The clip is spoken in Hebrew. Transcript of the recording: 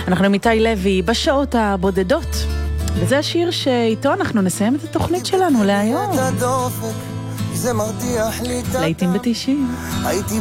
אנחנו עם איתי לוי בשעות הבודדות, וזה השיר שאיתו אנחנו נסיים את התוכנית שלנו להיום. זה מרתיח לי לעיתים ב-90. הייתי